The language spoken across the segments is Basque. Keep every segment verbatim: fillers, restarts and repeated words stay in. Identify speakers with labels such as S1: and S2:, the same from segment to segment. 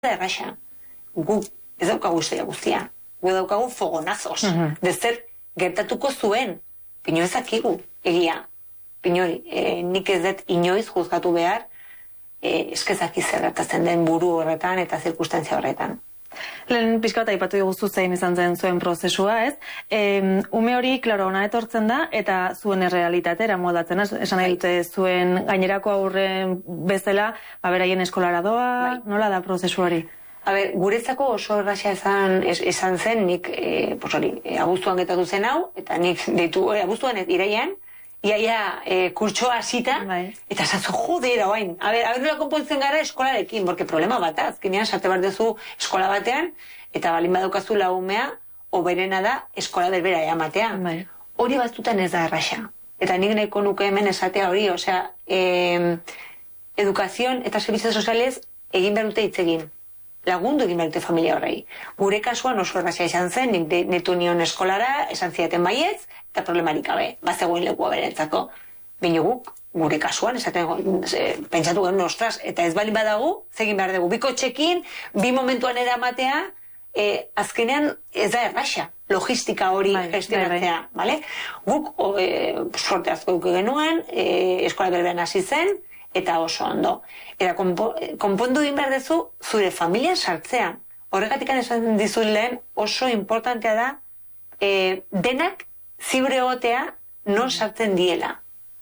S1: erraxa. Gu ez daukagu historia guztia. Gu daukagu fogonazos. Uh-huh. Dezer gertatuko zuen. Pino ezakigu, egia. Pinori, eh, nik ez dut inoiz juzgatu behar, eh, eskezaki zer gertatzen den buru horretan eta zirkustantzia horretan.
S2: Lehen pixka bat aipatu diguzu zein izan zen zuen prozesua, ez? E, ume hori, klaro, ona etortzen da, eta zuen errealitatera moldatzen, ez? Esan nahi dute zuen gainerako aurren bezala, ba, beraien eskolara doa, bai. Nola da prozesu hori?
S1: A ber, guretzako oso erraxa izan, izan zen, nik, e, pues hori, e, abuztuan getatu zen hau, eta nik deitu, e, abuztuan ez iraian, iaia e, kurtsoa hasita, bai. Eta esatzu, jode, erabain. A ber, a ber, nola konpontzen gara eskolarekin, porque problema bat, azkenean, sarte bat dezu eskola batean, eta balin badaukazu laumea, oberena da, eskola berbera ematea. Bai. Hori batzutan ez da erraxa. Eta nik nahiko nuke hemen esatea hori, osea, e, edukazion eta servizio sozialez egin behar dute hitz egin. Lagundu egin behar dute familia horrei. Gure kasuan oso erraxa izan zen, nik netu nion eskolara, esan zidaten baietz, eta problemarik gabe, bazegoen lekua berentzako. Bino guk, gure kasuan, esaten, e, pentsatu genuen, ostras, eta ez bali badagu, zegin behar dugu. Biko txekin, bi momentuan eramatea, e, azkenean ez da erraxa, logistika hori gestionatzea, bale? Guk, o, e, sorte asko duke genuen, e, eskola berberan hasi zen, eta oso ondo. Eta konpondu egin behar dezu, zure familia sartzea. Horregatik esan dizut lehen, oso importantea da, e, denak zibre egotea non sartzen diela.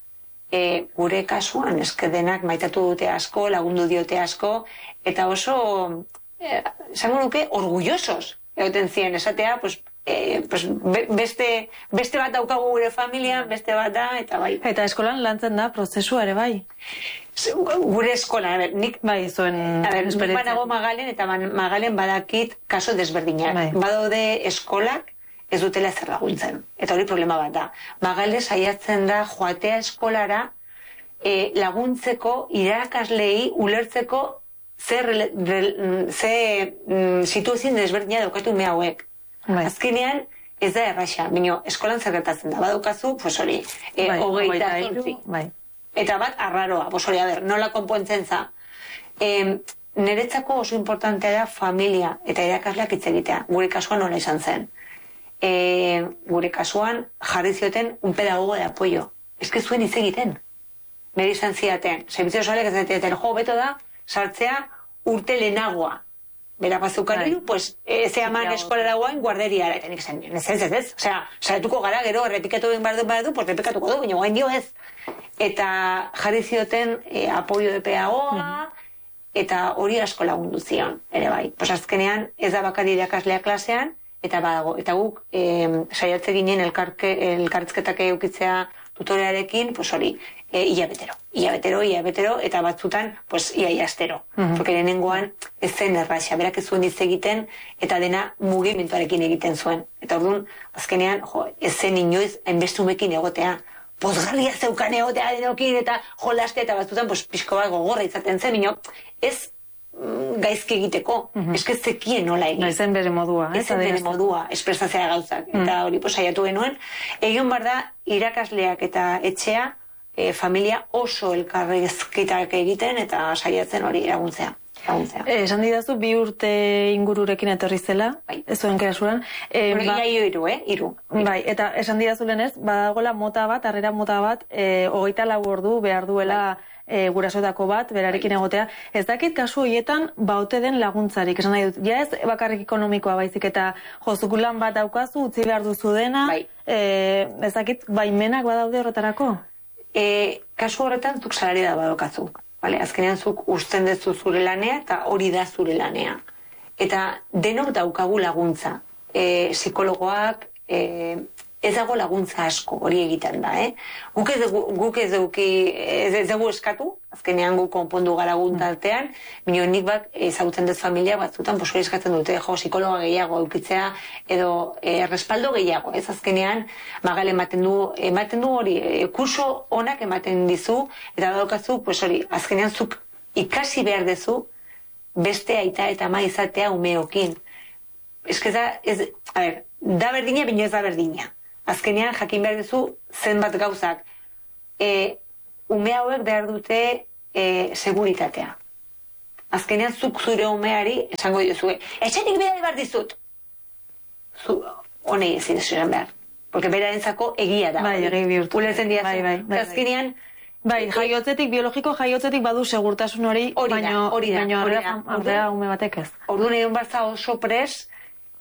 S1: E, gure kasuan, eske denak maitatu dute asko, lagundu diote asko, eta oso, e, esango nuke, orgullosos egoten ziren, esatea, pues, e, pues, beste, beste bat daukagu gure familia, beste bat da, eta bai.
S2: Eta eskolan lantzen da prozesua ere bai?
S1: Gure eskola, a ber, nik
S2: bai, zuen
S1: a ber, nik banago Magalen, eta Magalen badakit kaso desberdinak. Bai. Badaude eskolak ez dutela zer laguntzen. Eta hori problema bat da. Magale saiatzen da joatea eskolara e, laguntzeko irakaslei ulertzeko zer ze, mm, situazioen desberdina daukatu ume hauek. Bai. Azkenean ez da erraxa, bino eskolan zer gertatzen da. Badaukazu, pues hori, e, bai, hogeita zortzi. Bai. Eta bat arraroa, bos hori, a ber, nola konpontzen za. E, Neretzako oso importantea da familia eta irakasleak hitz egitea. Gure kasuan nola izan zen. E, gure kasuan jarri zioten un pedagogo de apoyo. Ez que zuen hitz egiten. Neri izan ziaten. Servizio sozialek ez ziaten, jo, beto da, sartzea urte lehenagoa. Bera bazukari, pues, ez eman eskolara guain guarderiara. Eta nik zen, ez ez ez ez. Osea, saretuko gara, gero, errepikatu egin behar du, behar du, pues, repikatuko du, baina guain dio ez. Eta jarri zioten e, apoio de pedagoga, eta hori asko lagundu zion, ere bai. Pues azkenean, ez da bakari irakaslea klasean, eta badago. Eta guk, e, saiatze ginen elkarke, elkarrizketak eukitzea tutorearekin, pues hori, e, hilabetero. Hilabetero, hilabetero, eta batzutan, pues, ia iaztero. Uh-huh. Porque lehenengoan ez zen erraxa, berak ez zuen hitz egiten, eta dena mugimenduarekin egiten zuen. Eta orduan, azkenean, jo, ez zen inoiz, hainbestumekin egotea. Pozgarria zeukan egotea denokin, eta jolaste, eta batzutan, pues, pixko bat gogorra izaten zen, bino, ez mm, gaizki egiteko, uh-huh. Ez que zekien nola egin.
S2: No, ezen bere modua.
S1: Ezen bere modua, espresatzea gauzak. Uh-huh. Eta hori, pues, saiatu genuen. Egion bar da, irakasleak eta etxea, E, familia oso elkarrizketak egiten eta saiatzen hori laguntzea. laguntzea.
S2: E, esan didazu, bi urte ingururekin etorri zela, bai. Ez zuen kerasuran.
S1: E, ba, ia iru, eh? Iru.
S2: Bai, eta esan didazu lenez, badagoela mota bat, harrera mota bat, e, hogeita lau ordu behar duela bai. e, gurasoetako bat, berarekin bai. Egotea. Ez dakit kasu horietan baute den laguntzarik. Esan nahi dut, ja ez bakarrik ekonomikoa baizik eta jozukulan bat daukazu, utzi behar duzu dena, bai. e, ez dakit baimenak badaude horretarako?
S1: E, kasu horretan zuk salari da badokazuk. Vale? Azkenean zuk usten dezu zure lanea eta hori da zure lanea. Eta denok daukagu laguntza. E, psikologoak e, ez dago laguntza asko hori egiten da. Eh? Guk ez dugu, guk ez dugu, ez, ez dugu eskatu, azkenean guk konpondu gara guntartean, bino nik bak ezagutzen dut familia batzutan, pues hori eskatzen dute, jo, psikologa gehiago eukitzea, edo e, respaldo gehiago, ez azkenean, Magale ematen du, ematen du hori, e, kurso onak ematen dizu, eta daukazu, pues hori, azkenean zuk ikasi behar dezu, beste aita eta ama izatea umeokin. Ez que da, ez, a ber, da berdina, bino ez da berdina. Azkenean jakin behar duzu zenbat gauzak. E, ume hauek behar dute e, seguritatea. azkenean zuk zure umeari esango diozue, etxetik bidali behar dizut. Zu, honei ezin esan behar. Porque berarentzako egia da.
S2: Bai, egi bihurtu.
S1: Ulertzen diazu.
S2: Bai, bai, bai.
S1: Azkenean,
S2: bai, jaiotzetik, biologiko jaiotzetik badu segurtasun hori, baino aurrera ume batek ez.
S1: Orduan egon barza oso pres,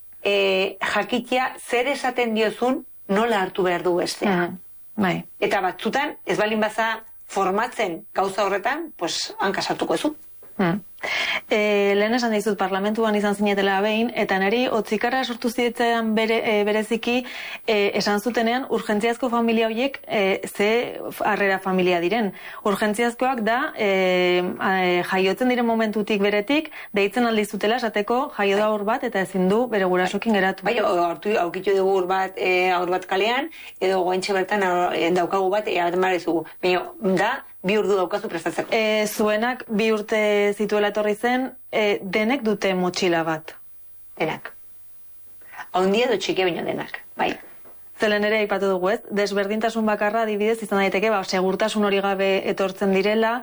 S1: jakitia zer esaten diozun nola hartu behar du bestea.
S2: Bai.
S1: Eta batzutan, ez balin baza formatzen gauza horretan, pues, hankasartuko ezu.
S2: Hmm. E, lehen esan dizut parlamentuan izan zinetela behin, eta niri otzikara sortu zidetzen bere, e, bereziki e, esan zutenean urgentziazko familia horiek e, ze harrera familia diren. Urgentziazkoak da e, e, jaiotzen diren momentutik beretik, deitzen aldizutela esateko jaio da aur bat eta ezin du bere gurasokin geratu.
S1: Bai, hartu aukitu dugu aur bat, e, aur bat kalean, edo goentxe bertan e, daukagu bat, e, abaten barezugu. Baina, da, bi urdu daukazu prestatzeko.
S2: E, zuenak bi urte zituela etorri zen, e, denek dute motxila bat.
S1: Denak. Haundia do txiki baino denak, bai.
S2: Zelen ere aipatu dugu ez, desberdintasun bakarra adibidez izan daiteke, ba, segurtasun hori gabe etortzen direla,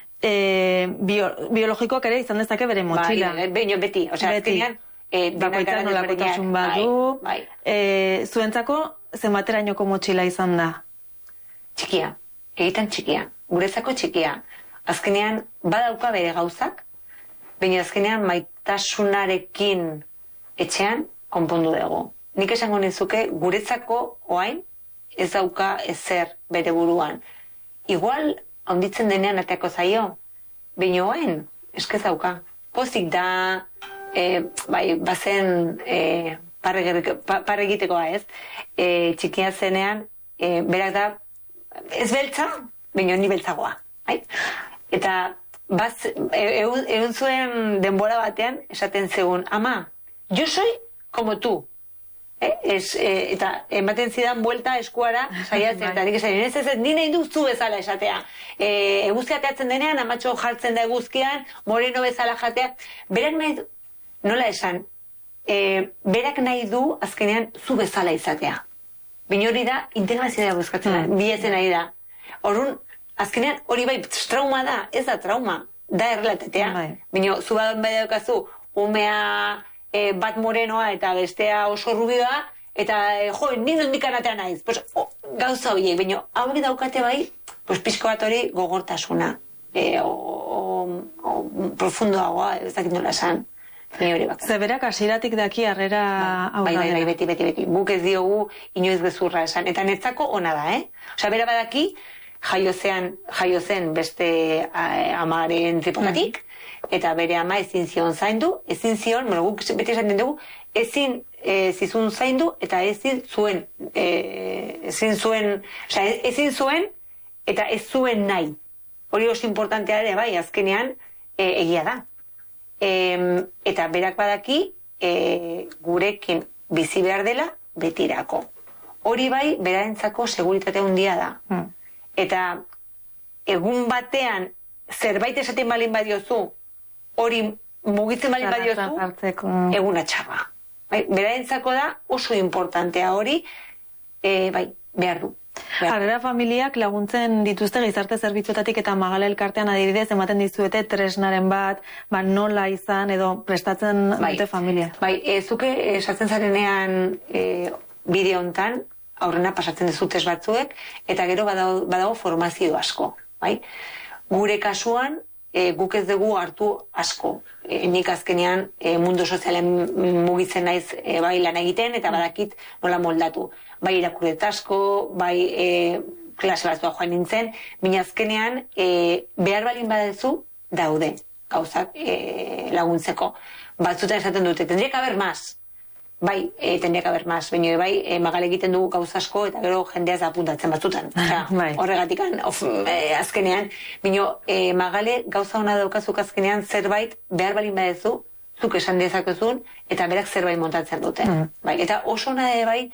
S2: e, bio, biologikoak ere izan dezake bere motxila.
S1: Bai, baino beti, osea, azkenean, e,
S2: bakoitzak nolakotasun bat du,
S1: bai, bai.
S2: E, zuentzako zenbaterainoko motxila izan da?
S1: Txikia, egiten txikia. Guretzako txikia. Azkenean, badauka bere gauzak, baina azkenean maitasunarekin etxean konpondu dugu. Nik esango nizuke, guretzako oain ez dauka ezer bere buruan. Igual, onditzen denean ateako zaio, baina oain, eskez dauka. Pozik da, e, bai, bazen e, parre egitekoa ez, e, txikia zenean, e, berak da, ez beltza, baina ni beltzagoa. Bai? Eta baz, egun e, e, zuen denbora batean esaten zegun, ama, yo soy como tú. Eh? Es, e, eta ematen zidan buelta eskuara saiatzen, eta nik esaten, ez ez ez, ni nahi duzu bezala esatea. E, eguzkia teatzen denean, amatxo jartzen da eguzkian, moreno bezala jatea. Berak nahi du, nola esan, e, berak nahi du azkenean zu bezala izatea. Baina hori da, integrazioa buskatzen da, bilatzen nahi da. Horrun, azkenean hori bai trauma da, ez da trauma, da errelatetea. Baina, zu bat bai daukazu, umea e, bat morenoa eta bestea oso rubioa, eta e, jo, nire ondikanatea naiz. Pues, o, gauza horiek, baina hauek daukate bai, pues, pixko bat hori gogortasuna. E, o, o, o profundoagoa, ez dakit nola esan.
S2: Zeberak asiratik daki harrera hau
S1: bai, bai, bai, beti, beti, beti. Guk ez diogu inoiz gezurra esan. Eta netzako ona da, eh? Osa, bera badaki, jaiozean, jaiozen beste amaren tripotatik, eta bere ama ezin zion zaindu, ezin zion, bueno, guk beti esaten dugu, ezin e, zizun zaindu, eta ezin zuen, e, ezin zuen, osa, ezin zuen, eta ez zuen nahi. Hori oso importantea ere, bai, azkenean, e, egia da. E, eta berak badaki, e, gurekin bizi behar dela, betirako. Hori bai, berarentzako seguritate handia da. Hmm. Eta egun batean zerbait esaten balin badiozu, hori mugitzen balin badiozu, eguna txarra. Bai, berarentzako da oso importantea hori, e, bai, behar du.
S2: Harrera familiak laguntzen dituzte gizarte zerbitzuetatik eta Magale elkartean adibidez ematen dizuete tresnaren bat, ba, nola izan edo prestatzen bai, dute familia.
S1: Bai, e, zuke esatzen zarenean e, bideo hontan, aurrena pasatzen dizutez batzuek, eta gero badago, badago formazio asko. Bai? Gure kasuan, e, guk ez dugu hartu asko. E, nik azkenean e, mundu sozialen mugitzen naiz e, bai lan egiten, eta badakit nola moldatu. Bai irakurret asko, bai e, klase batzua joan nintzen, baina azkenean e, behar balin badezu daude gauzak e, laguntzeko. Batzutan esaten dute, tendriak haber maz. Bai, e, tendriak haber maz, baina bai, e, Magale egiten dugu gauz asko, eta gero jendea ez apuntatzen batzutan. Bai. Horregatikan, of, e, azkenean, baina e, Magale gauza hona daukazuk azkenean zerbait behar balin badezu, zuk esan dezakezun, eta berak zerbait montatzen dute. Mm. Bai, eta oso hona de bai,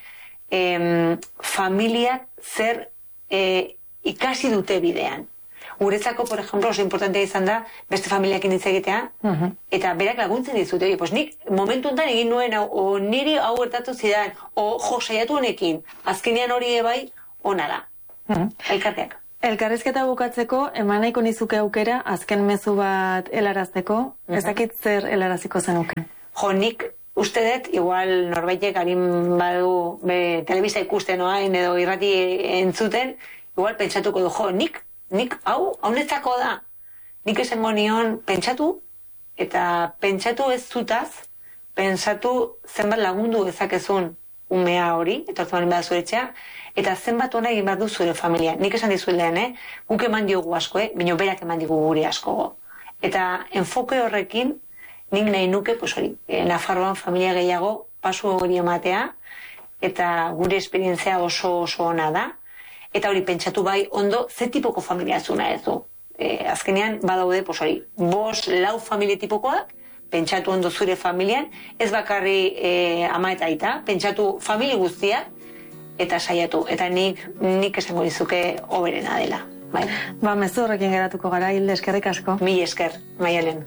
S1: e, familiak zer e, ikasi dute bidean. Guretzako, por ejemplo, oso importantea izan da beste familiakin hitz egitea, uh-huh. eta berak laguntzen dizute. Pues nik momentu enten egin nuen, o niri hau gertatu zidan, o jo, saiatu honekin, azkenean hori bai, ona da. Uh-huh. Elkarteak.
S2: Elkarrizketa bukatzeko, eman nahiko nizuke aukera, azken mezu bat helarazteko, ez dakit zer helaraziko zenuke.
S1: Jo, nik uste dut, igual norbaitek harin badu be, telebista ikusten oain edo irrati entzuten, igual pentsatuko du, jo, nik, nik, hau, hau netzako da. Nik esango nion pentsatu, eta pentsatu ez zutaz, pentsatu zenbat lagundu ezakezun umea hori, etortzen bada zure etxea, eta zenbat hona egin behar du zure familia. Nik esan dizuet lehen, eh? Guk eman diogu asko, eh? Bino berak eman digu guri asko. Eta enfoke horrekin, nik nahi nuke, pues hori, eh, Nafarroan familia gehiago pasu hori ematea, eta gure esperientzia oso oso ona da, eta hori pentsatu bai ondo, ze tipoko familia zuna ez du. Eh, azkenean, badaude, pues hori, bos, lau familia tipokoak, pentsatu ondo zure familian, ez bakarri eh, ama eta aita, pentsatu familia guztiak, eta saiatu, eta nik nik esango dizuke hoberena dela. Bai.
S2: Ba, mezu horrekin geratuko gara, Hilde, eskerrik asko.
S1: Mil esker, Maialen.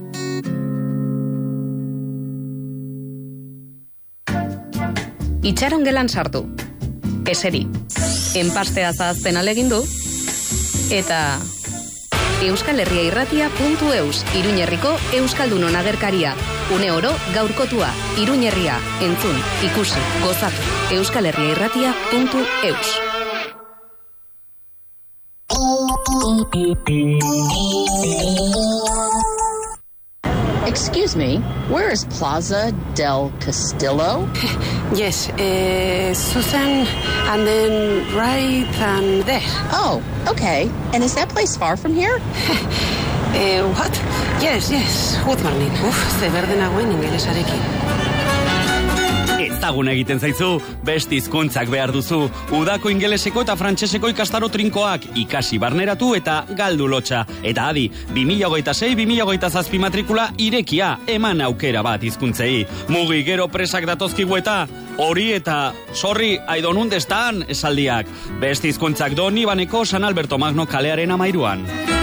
S3: Itxaron gelan sartu. Eseri. Enpastea zahazten alegindu. Eta euskal herria irratia puntu eus, Iruñerriko Euskaldunon agerkaria. Une oro gaurkotua, Iruñerria, entzun, ikusi, gozatu, euskal herria irratia puntu eus.
S4: Excuse me, where is Plaza del Castillo?
S5: Yes, uh, Susan, and then right and there.
S4: Oh, okay. And is that place far from here?
S5: uh, what? Yes, yes, good morning. Uf, ze berde nagoen ingelesarekin.
S6: Ezagun egiten zaizu, beste hizkuntzak behar duzu. Udako ingeleseko eta frantseseko ikastaro trinkoak ikasi barneratu eta galdu lotxa. Eta adi, bi mila hogeita sei bi mila hogeita zazpi matrikula irekia, eman aukera bat hizkuntzei. Mugi gero presak datozkigu eta hori eta sorry, I don't understand esaldiak. Beste hizkuntzak Doni Baneko San Alberto Magno kalearen amairuan.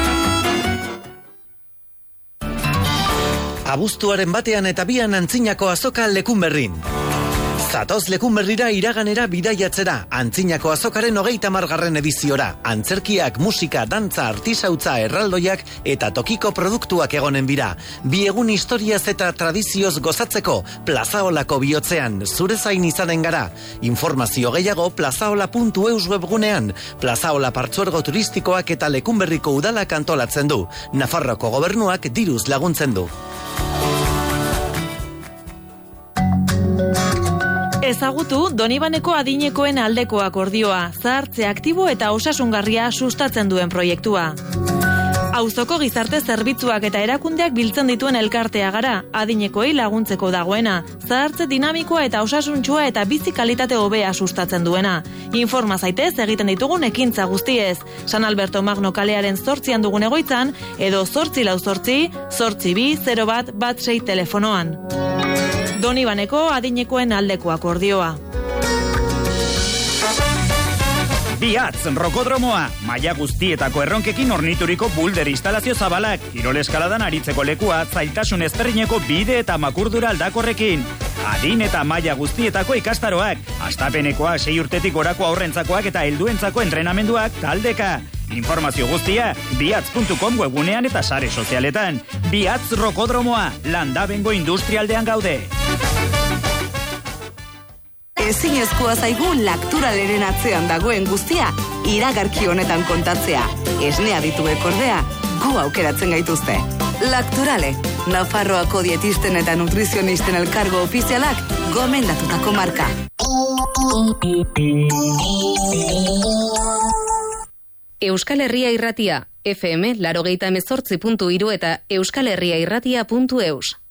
S7: Abuztuaren batean eta bian Antzinako azoka Lekunberrin. Zatoz Lekunberrira iraganera bidaiatzera, Antzinako azokaren hogeita margarren ediziora. Antzerkiak, musika, dantza, artisautza, erraldoiak eta tokiko produktuak egonen bira. Bi egun historiaz eta tradizioz gozatzeko, Plazaolako bihotzean, zure zain izanen gara. Informazio gehiago plazaola puntu eus webgunean. Plazaola partzuergo turistikoak eta Lekunberriko udalak antolatzen du. Nafarroko gobernuak diruz laguntzen du.
S2: Ezagutu Donibaneko adinekoen aldeko akordioa, zahartze aktibo eta osasungarria sustatzen duen proiektua. Auzoko gizarte zerbitzuak eta erakundeak biltzen dituen elkartea gara, adinekoei laguntzeko dagoena, zahartze dinamikoa eta osasuntsua eta bizi kalitate hobea sustatzen duena. Informa zaitez egiten ditugun ekintza guztiez, San Alberto Magno kalearen zortzian dugun egoitzan, edo zortzi lau zortzi, zortzi bi, zero bat, bat sei telefonoan. Donibaneko adinekoen aldeko akordioa.
S8: Biatz, rokodromoa, maila guztietako erronkekin ornituriko bulder instalazio zabalak, kirol eskaladan aritzeko lekua, zailtasun ezberdineko bide eta makurdura aldakorrekin. Adin eta maila guztietako ikastaroak, astapenekoa sei urtetik gorako aurrentzakoak eta helduentzako entrenamenduak taldeka. Informazio guztia, biatz puntu com webunean eta sare sozialetan. Biatz rokodromoa, Landabengo industrialdean gaude.
S9: Ezinezkoa zaigu Lakturaleren atzean dagoen guztia iragarki honetan kontatzea. Esnea dituek ordea, gu aukeratzen gaituzte. Lakturale, Nafarroako dietisten eta nutrizionisten elkargo ofizialak gomendatutako marka.
S3: Euskal Herria Irratia, F M laurogeita hemezortzi puntu hiru eta euskal herria irratia puntu eus.